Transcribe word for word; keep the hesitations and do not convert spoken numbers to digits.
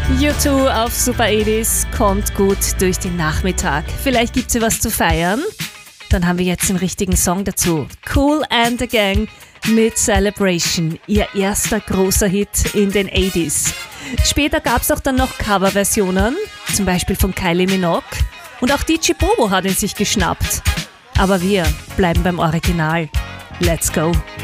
U zwei auf Super achtziger kommt gut durch den Nachmittag. Vielleicht gibt's ja was zu feiern. Dann haben wir jetzt den richtigen Song dazu. Kool and the Gang mit Celebration, ihr erster großer Hit in den achtziger. Später gab's auch dann noch Coverversionen, zum Beispiel von Kylie Minogue. Und auch D J Bobo hat ihn sich geschnappt. Aber wir bleiben beim Original. Let's go!